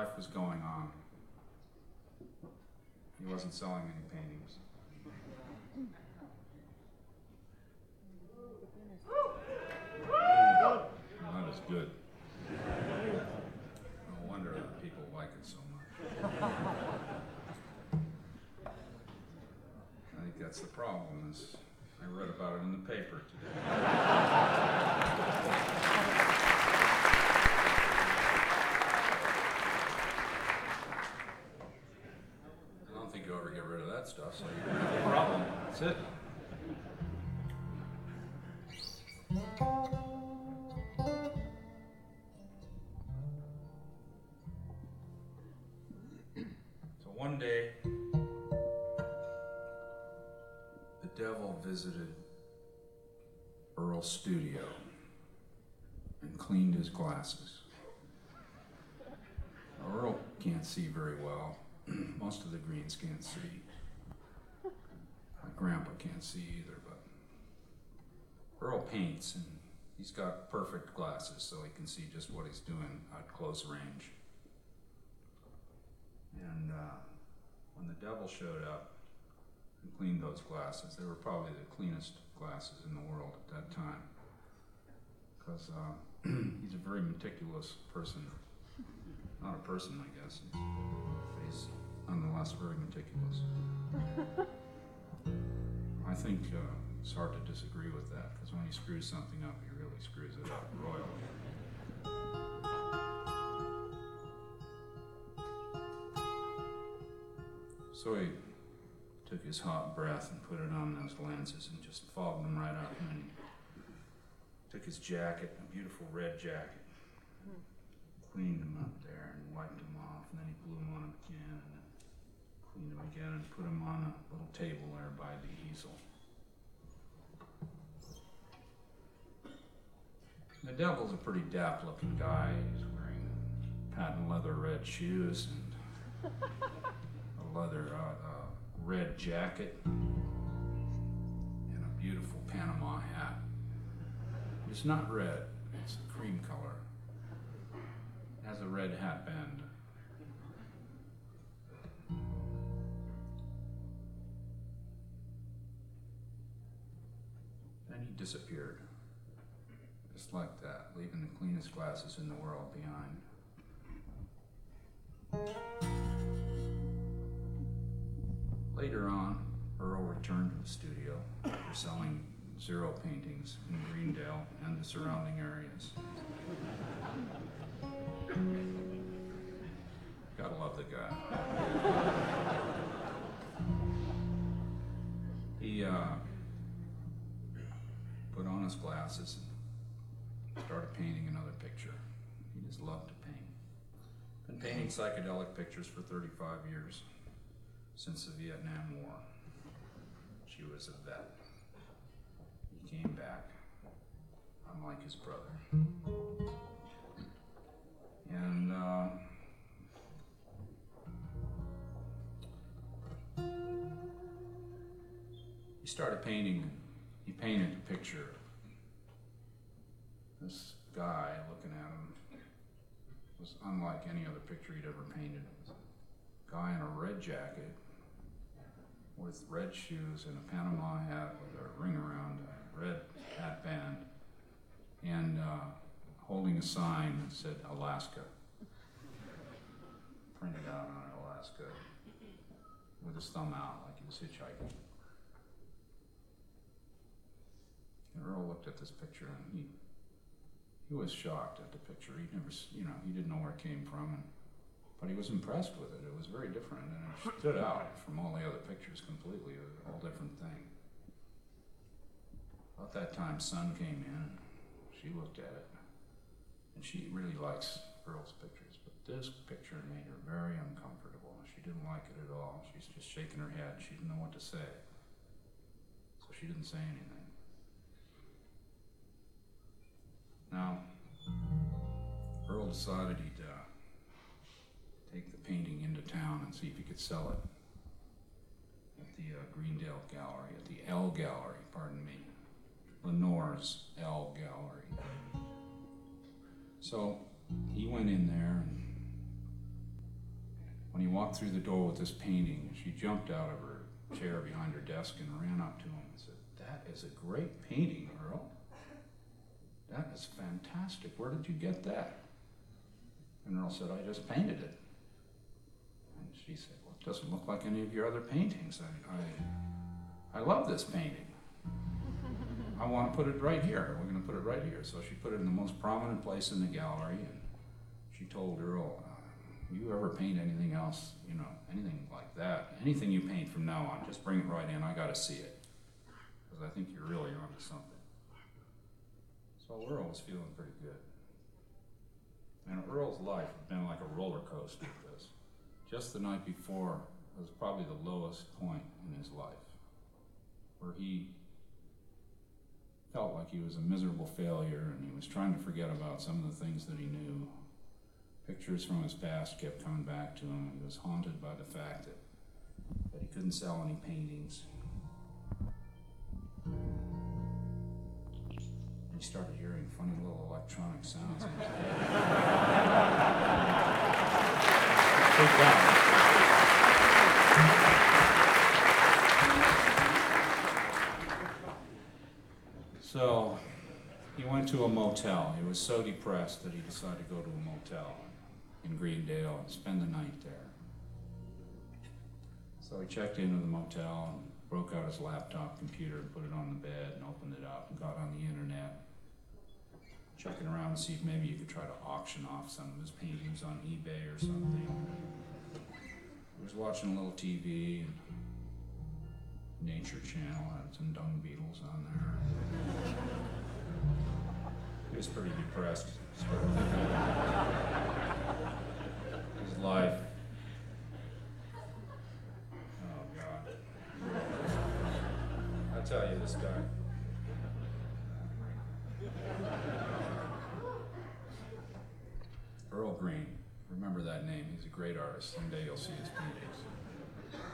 Life was going on. He wasn't selling any paintings. That is good. No wonder that people like it so much. I think that's the problem. Is I read about it in the paper today. I don't think you'll ever get rid of that stuff, so you're gonna have a problem. That's it. So one day, the devil visited Earl's studio and cleaned his glasses. Now, Earl can't see very well. Most of the Greens can't see. My grandpa can't see either, but Earl paints and he's got perfect glasses so he can see just what he's doing at close range. And when the devil showed up and cleaned those glasses, they were probably the cleanest glasses in the world at that time, because he's a very meticulous person. Not a person, I guess. He's nonetheless very meticulous. I think it's hard to disagree with that, because when he screws something up, he really screws it up royally. So he took his hot breath and put it on those lenses and just fogged them right up. And then he took his jacket, a beautiful red jacket, cleaned them up there and wiped them off, and then he blew them on again, and then cleaned them again and put them on a little table there by the easel. The devil's a pretty dapper-looking guy. He's wearing patent leather red shoes and a leather red jacket and a beautiful Panama hat. It's not red, it's a cream color. It has a red hat band. Then he disappeared. Just like that, leaving the cleanest glasses in the world behind. Later on, Earl returned to the studio after selling zero paintings in Greendale and the surrounding areas. Gotta love the guy. He put on his glasses and started painting another picture. He just loved to paint. Been painting psychedelic pictures for 35 years. Since the Vietnam War. She was a vet. He came back, unlike his brother. And he started painting. He painted a picture of this guy looking at him. It was unlike any other picture he'd ever painted. It was a guy in a red jacket with red shoes and a Panama hat with a ring around a red hat band, and holding a sign that said Alaska, printed out on Alaska, with his thumb out like he was hitchhiking. And Earl looked at this picture and he was shocked at the picture. He never, he didn't know where it came from. But he was impressed with it. It was very different, and it stood out from all the other pictures completely. It was a whole different thing. About that time, Sun came in, and she looked at it, and she really likes Earl's pictures, but this picture made her very uncomfortable. She didn't like it at all. She's just shaking her head. She didn't know what to say, so she didn't say anything. Now, Earl decided he'd take the painting into town and see if he could sell it at the Greendale Gallery, at the L Gallery, pardon me, Lenore's L Gallery. So he went in there and when he walked through the door with this painting, she jumped out of her chair behind her desk and ran up to him and said, "That is a great painting, Earl. That is fantastic. Where did you get that?" And Earl said, "I just painted it." And she said, "Well, it doesn't look like any of your other paintings. I love this painting. I want to put it right here. We're going to put it right here." So she put it in the most prominent place in the gallery, and she told Earl, "You ever paint anything else, anything like that, anything you paint from now on, just bring it right in. I got to see it, because I think you're really onto something." So Earl was feeling pretty good. And Earl's life had been like a roller coaster with this. Just the night before was probably the lowest point in his life, where he felt like he was a miserable failure, and he was trying to forget about some of the things that he knew. Pictures from his past kept coming back to him. He was haunted by the fact that he couldn't sell any paintings. He started hearing funny little electronic sounds in his head. Freaked out. So he went to a motel. He was so depressed that he decided to go to a motel in Greendale and spend the night there. So he checked into the motel and broke out his laptop computer and put it on the bed and opened it up and got on the internet, checking around to see if maybe you could try to auction off some of his paintings on eBay or something. He was watching a little TV, and Nature Channel had some dung beetles on there. He was pretty depressed. Started thinking about his life. Oh God. I tell you, this guy. Earl Green. Remember that name. He's a great artist. Someday you'll see his paintings.